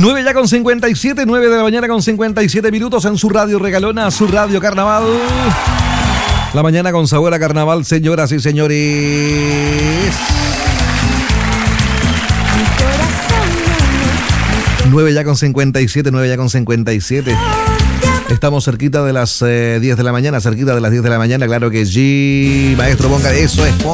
9 ya con 57, 9 de la mañana con 57 minutos en su radio regalona, su radio carnaval. La mañana con sabor a carnaval, señoras y señores. 9 ya con 57, 9 ya con 57. Estamos cerquita de las 10 de la mañana, cerquita de las 10 de la mañana, claro que sí. Maestro, ponga eso, es